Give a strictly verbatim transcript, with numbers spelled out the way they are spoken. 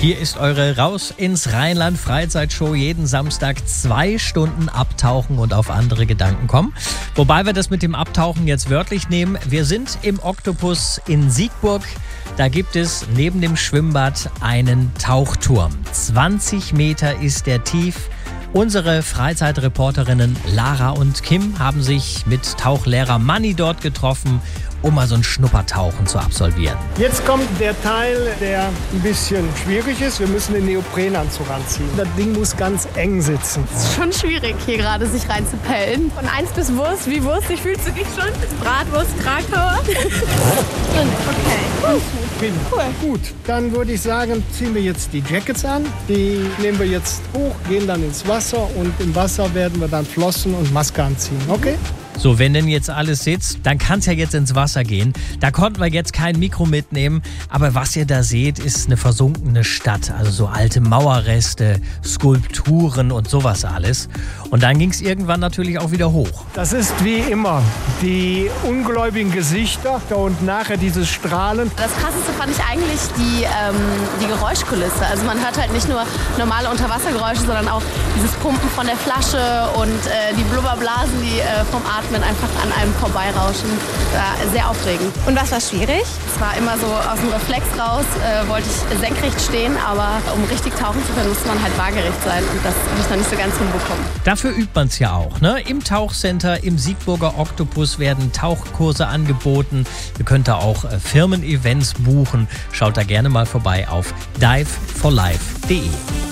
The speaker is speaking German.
Hier ist eure Raus ins Rheinland Freizeitshow. Jeden Samstag zwei Stunden abtauchen und auf andere Gedanken kommen. Wobei wir das mit dem Abtauchen jetzt wörtlich nehmen. Wir sind im Oktopus in Siegburg. Da gibt es neben dem Schwimmbad einen Tauchturm. zwanzig Meter ist der tief. Unsere Freizeitreporterinnen Lara und Kim haben sich mit Tauchlehrer Manni dort getroffen, um mal so ein Schnuppertauchen zu absolvieren. Jetzt kommt der Teil, der ein bisschen schwierig ist. Wir müssen den Neoprenanzug anziehen. Das Ding muss ganz eng sitzen. Es ist schon schwierig, hier gerade sich reinzupellen. Von eins bis Wurst. Wie wurstig fühlst du dich schon? Bratwurst, Krakauer. Okay. Prima. Cool. Gut, dann würde ich sagen, ziehen wir jetzt die Jackets an. Die nehmen wir jetzt hoch, gehen dann ins Wasser und im Wasser werden wir dann Flossen und Maske anziehen. Okay? So, wenn denn jetzt alles sitzt, dann kann es ja jetzt ins Wasser gehen. Da konnten wir jetzt kein Mikro mitnehmen, aber was ihr da seht, ist eine versunkene Stadt. Also so alte Mauerreste, Skulpturen und sowas alles. Und dann ging es irgendwann natürlich auch wieder hoch. Das ist wie immer die ungläubigen Gesichter und nachher dieses Strahlen. Das Krasseste fand ich eigentlich die, ähm, die Geräuschkulisse. Also man hört halt nicht nur normale Unterwassergeräusche, sondern auch dieses Pumpen von der Flasche und äh, die Blubberblasen, die äh, vom Atmen einfach an einem vorbeirauschen. Äh, sehr aufregend. Und was war schwierig? Es war immer so aus dem Reflex raus, äh, wollte ich senkrecht stehen, aber um richtig tauchen zu können, musste man halt waagerecht sein. Und das habe ich noch nicht so ganz hinbekommen. Dafür übt man es ja auch, ne? Im Tauchcenter, im Siegburger Oktopus werden Tauchkurse angeboten. Ihr könnt da auch äh, Firmen-Events buchen. Schaut da gerne mal vorbei auf dive for life punkt de.